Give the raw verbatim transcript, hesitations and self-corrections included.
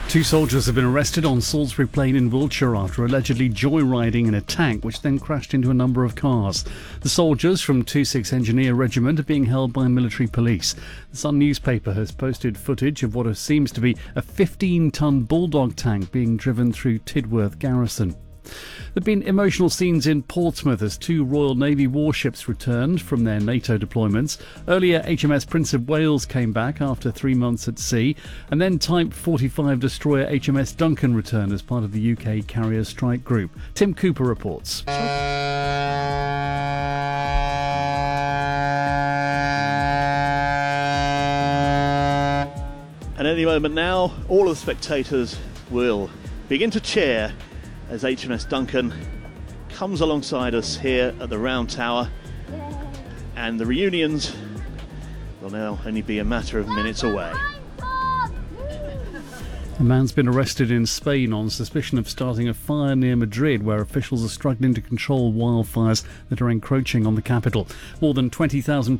Two soldiers have been arrested on Salisbury Plain in Wiltshire after allegedly joyriding in a tank which then crashed into a number of cars. The soldiers from two six Engineer Regiment are being held by military police. The Sun newspaper has posted footage of what seems to be a fifteen-ton Bulldog tank being driven through Tidworth Garrison. There have been emotional scenes in Portsmouth as two Royal Navy warships returned from their NATO deployments. Earlier, H M S Prince of Wales came back after three months at sea, and then Type forty-five destroyer H M S Duncan returned as part of the U K Carrier Strike Group. Tim Cooper reports. And any moment now, all of the spectators will begin to cheer as H M S Duncan comes alongside us here at the Round Tower, and the reunions will now only be a matter of minutes away. A man's been arrested in Spain on suspicion of starting a fire near Madrid, where officials are struggling to control wildfires that are encroaching on the capital. More than twenty thousand